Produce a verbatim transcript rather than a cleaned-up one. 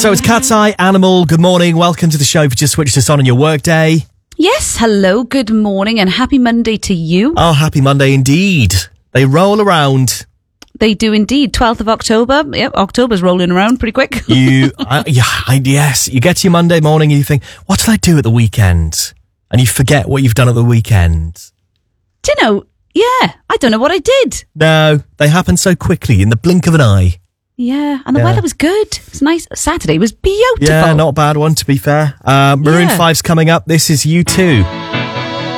So it's Cat's Eye Animal. Good morning. Welcome to the show. If you just switched us on in your work day. Yes, hello, good morning and happy Monday to you. Oh, happy Monday indeed. They roll around. They do indeed. twelfth of October. Yep, October's rolling around pretty quick. You, uh, yeah, I, yes. You get to your Monday morning and you think, what did I do at the weekend? And you forget what you've done at the weekend. Do you know, yeah, I don't know what I did. No, they happen so quickly in the blink of an eye. Yeah, and the Yeah. weather was good. It's nice. Saturday was beautiful. Yeah, not a bad one to be fair. Uh, Maroon Yeah. five's coming up. This is U two.